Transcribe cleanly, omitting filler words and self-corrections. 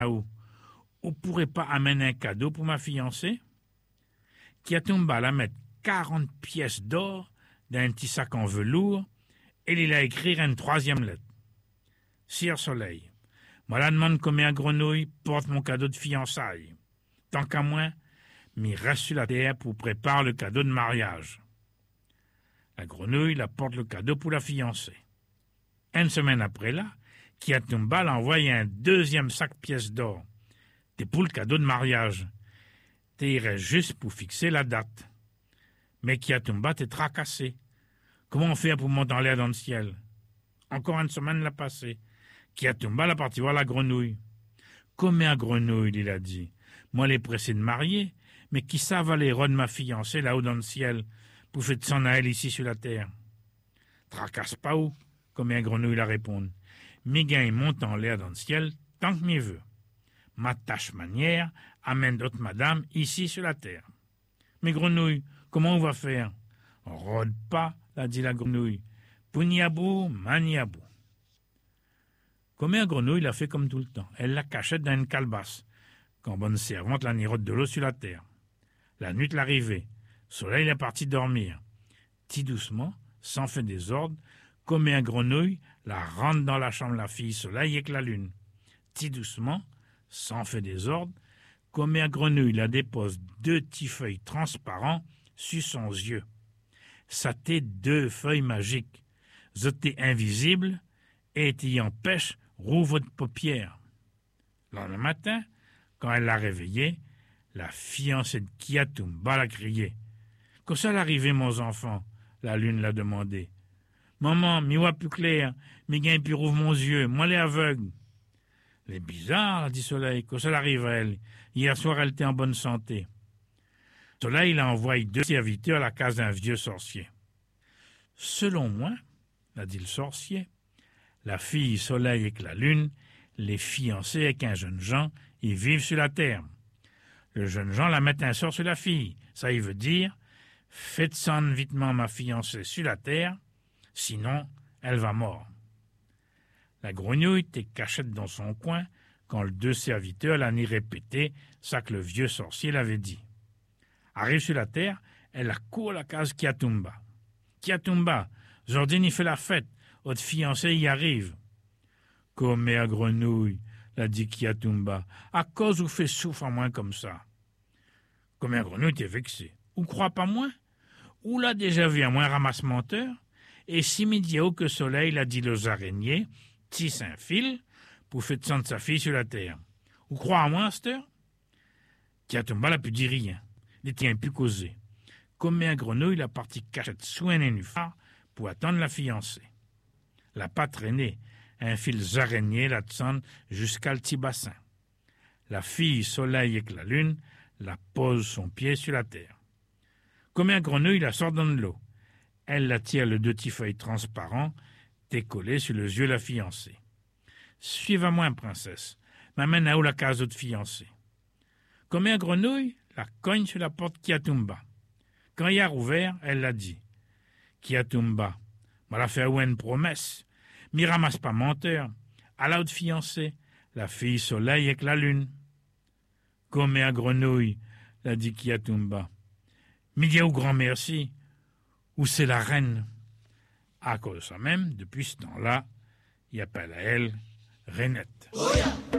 Vous pourrez pas amener un cadeau pour ma fiancée? Kiatumba la mettre 40 pièces d'or dans un petit sac en velours et il a écrit une troisième lettre. Sire Soleil, moi la demande combien grenouille porte mon cadeau de fiançailles. Tant qu'à moi, m'y reste sur la terre pour préparer le cadeau de mariage. La grenouille la porte le cadeau pour la fiancée. Une semaine après là, Kiatumba l'a envoyé un deuxième sac pièces d'or. C'est pour le cadeau de mariage. T'es reste juste pour fixer la date. Mais Kiatumba t'est tracassé. Comment on fait pour monter en l'air dans le ciel? Encore une semaine l'a passée. Kiatumba l'a parti voir la grenouille. Combien grenouille, il a dit. Moi les pressé de marier, mais qui ça va les de ma fiancée là-haut dans le ciel pour faire de s'en à elle ici sur la terre? Tracasse pas où? Combien grenouille la répondre. Mes gains montent en l'air dans le ciel tant que m'y veut. Ma tâche manière amène d'autres madames ici sur la terre. Mais grenouille, comment on va faire? On rôde pas, l'a dit la grenouille. Puniabou, maniabou. Combien grenouille l'a fait comme tout le temps. Elle la cachait dans une calebasse. Quand bonne servante la nirote de l'eau sur la terre. La nuit l'arrivée. Soleil est parti dormir. Ti doucement, sans faire des ordres, combien grenouille la rentre dans la chambre la fille Soleil avec la lune. Ti doucement, sans faire des ordres, combien grenouille la dépose 2 petits feuilles transparents sur son yeux. Ça t'est 2 feuilles magiques. Z'étaient invisibles et t'y empêche rouvre de paupières. Le lendemain matin, quand elle l'a réveillé, la fiancée de Kiatumba l'a crié. « Quand ça l'arrivée, mon enfant? » La lune l'a demandé. « Maman, m'y voit plus clair, m'y gagne plus rouvre mon yeux, moi les aveugle. » « C'est bizarre, » a dit Soleil, « que ça l'arrive à elle. Hier soir, elle était en bonne santé. » Soleil l'a envoyé 2 serviteurs à la case d'un vieux sorcier. « Selon moi, » a dit le sorcier, « la fille Soleil avec la lune, les fiancés avec un jeune Jean, ils vivent sur la terre. Le jeune Jean la met un sort sur la fille. Ça, il veut dire, faites descendre vitement ma fiancée sur la terre, sinon, elle va mort. » La grenouille était cachette dans son coin quand les 2 serviteurs l'ont ni répété ça que le vieux sorcier l'avait dit. Arrive sur la terre, elle accourt à la case Kiatumba. « Kiatumba, Jordine y fait la fête, votre fiancé y arrive. »« Comme à grenouille, l'a dit Kiatumba, à cause vous fait souffre à moins comme ça. »« Comme à grenouille, t'es vexé. Ou crois pas moins? Ou l'a déjà vu à moins ramasse menteur? Et si midi haut que soleil l'a dit aux araignées, tisse un fil pour faire descendre sa fille sur la terre. Ou crois à moi, à cette heure? Kiatumba n'a pu dire rien. Il n'était plus causé. Comme un grenouille, la partie cachette sous un nénuphar pour attendre la fiancée. La pas traîné, un fil d'araignée la descend jusqu'à le petit bassin. La fille Soleil avec la lune la pose son pied sur la terre. Comme un grenouille la sort dans de l'eau. Elle la tire le 2 petits feuilles transparents décollés sur les yeux de la fiancée. Suivez-moi, princesse, m'amène à où la case de fiancée. Comme un grenouille la cogne sur la porte Kiatumba. Quand il a rouvert, elle l'a dit. Kiatumba, moi la fait une promesse. M'y ramasse pas menteur. À la haute fiancée, la fille Soleil avec la lune. Comme un grenouille, l'a dit Kiatumba. Mais dis au grand merci. Où c'est la reine? À cause de ça même, depuis ce temps-là, il appelle à elle Rainette. Oh yeah.